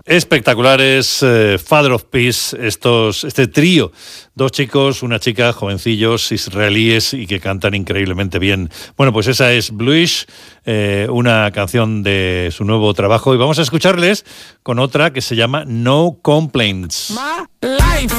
Espectaculares, Father of Peace, este trío, 2 chicos, una chica, jovencillos, israelíes y que cantan increíblemente bien. Bueno, pues esa es Bluish, una canción de su nuevo trabajo, y vamos a escucharles con otra que se llama No Complaints.